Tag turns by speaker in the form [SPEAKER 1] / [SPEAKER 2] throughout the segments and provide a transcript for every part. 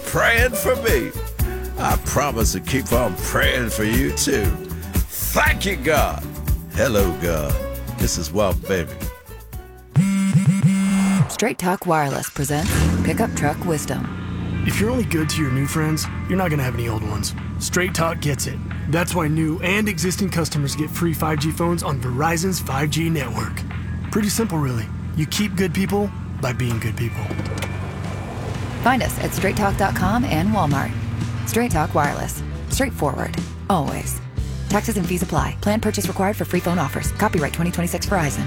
[SPEAKER 1] praying for me. I promise to keep on praying for you too. Thank you, God. Hello, God. This is Walt Baby.
[SPEAKER 2] Straight Talk Wireless presents Pickup Truck Wisdom.
[SPEAKER 3] If you're only good to your new friends, you're not going to have any old ones. Straight Talk gets it. That's why new and existing customers get free 5G phones on Verizon's 5G network. Pretty simple, really. You keep good people by being good people.
[SPEAKER 2] Find us at straighttalk.com and Walmart. Straight Talk Wireless. Straightforward. Always. Taxes and fees apply. Plan purchase required for free phone offers. Copyright 2026 Verizon.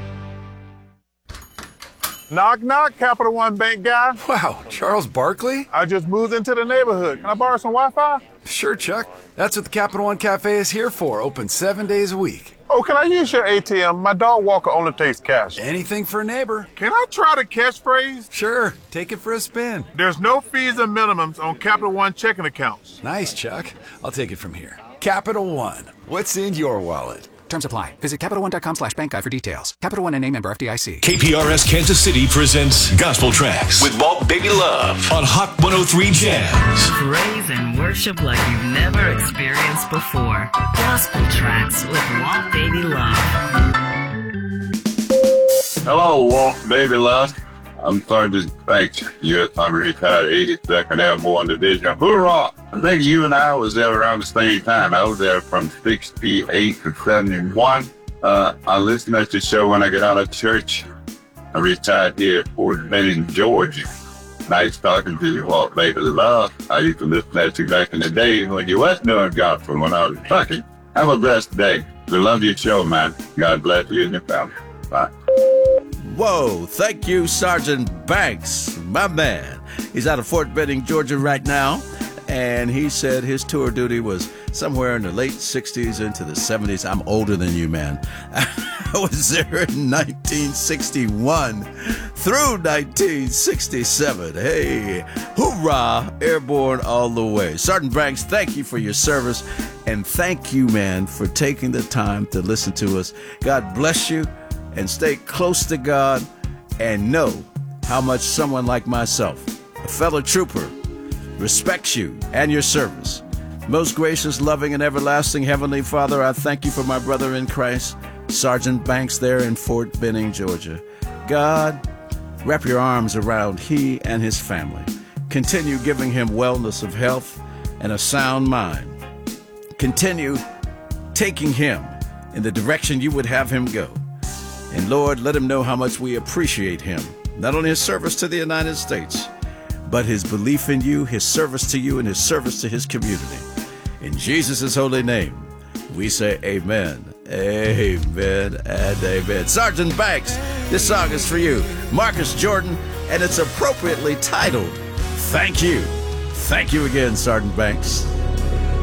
[SPEAKER 4] Knock, knock, Capital One Bank guy.
[SPEAKER 5] Wow, Charles Barkley?
[SPEAKER 4] I just moved into the neighborhood. Can I borrow some Wi-Fi?
[SPEAKER 5] Sure, Chuck. That's what the Capital One Cafe is here for, open 7 days a week.
[SPEAKER 4] Oh, can I use your ATM? My dog walker only takes cash.
[SPEAKER 5] Anything for a neighbor.
[SPEAKER 4] Can I try the catchphrase?
[SPEAKER 5] Sure, take it for a spin.
[SPEAKER 4] There's no fees and minimums on Capital One checking accounts.
[SPEAKER 5] Nice, Chuck. I'll take it from here. Capital One. What's in your wallet?
[SPEAKER 6] Terms apply. Visit CapitalOne.com/bank guide for details. Capital One and a member FDIC.
[SPEAKER 7] KPRS Kansas City presents Gospel Tracks with Walt Baby Love on Hot 103 Jazz.
[SPEAKER 8] Praise and worship like you've never experienced before. Gospel Tracks with Walt Baby Love.
[SPEAKER 9] Hello, Walt Baby Love. I'm sorry to thank you. I'm retired 82nd Airborne Division. Hoorah! I think you and I was there around the same time. I was there from 68 to 71. I listened to the show when I got out of church. I retired here at Fort Benning, Georgia. Nice talking to you, Walt Baby Love. I used to listen to you back in the day when you wasn't doing gospel when I was trucking. Have a blessed day. We love your show, man. God bless you and your family. Bye.
[SPEAKER 1] Whoa, thank you, Sergeant Banks, my man. He's out of Fort Benning, Georgia right now, and he said his tour duty was somewhere in the late 60s into the 70s. I'm older than you, man. I was there in 1961 through 1967. Hey, hoorah, airborne all the way. Sergeant Banks, thank you for your service, and thank you, man, for taking the time to listen to us. God bless you. And stay close to God and know how much someone like myself, a fellow trooper, respects you and your service. Most gracious, loving, and everlasting Heavenly Father, I thank you for my brother in Christ, Sergeant Banks there in Fort Benning, Georgia. God, wrap your arms around he and his family. Continue giving him wellness of health and a sound mind. Continue taking him in the direction you would have him go. And Lord, let him know how much we appreciate him, not only his service to the United States, but his belief in you, his service to you, and his service to his community. In Jesus' holy name, we say amen, amen, and amen. Sergeant Banks, this song is for you. Marcus Jordan, and it's appropriately titled, Thank You. Thank you again, Sergeant Banks.